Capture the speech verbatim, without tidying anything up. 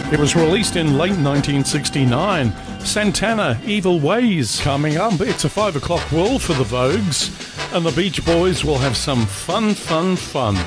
It was released in late nineteen sixty-nine. Santana, Evil Ways. Coming up, it's a five o'clock world for the Vogues, and the Beach Boys will have some fun, fun, fun.